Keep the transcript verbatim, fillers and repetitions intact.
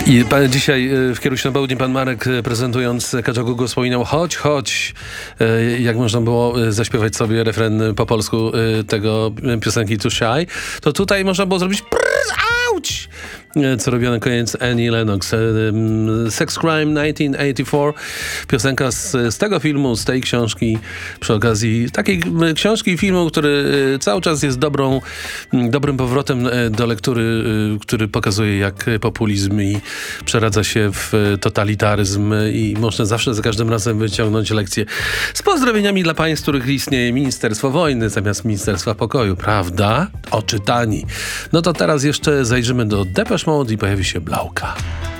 I pan dzisiaj w Kieruś na Południe pan Marek, prezentując Kajagoogoo, wspominał chodź, chodź, jak można było zaśpiewać sobie refren po polsku tego piosenki Too Shy, to tutaj można było zrobić prrr, auć, co robił na koniec Annie Lennox. Sex Crime tysiąc dziewięćset osiemdziesiąty czwarty, piosenka z, z tego filmu, z tej książki, przy okazji takiej książki i filmu, który cały czas jest dobrą, dobrym powrotem do lektury, który pokazuje, jak populizm i przeradza się w totalitaryzm i można zawsze za każdym razem wyciągnąć lekcję. Z pozdrowieniami dla państw, których istnieje Ministerstwo Wojny zamiast Ministerstwa Pokoju, prawda? Oczytani. No to teraz jeszcze zajrzymy do Depeche Mode i pojawi się Blauka.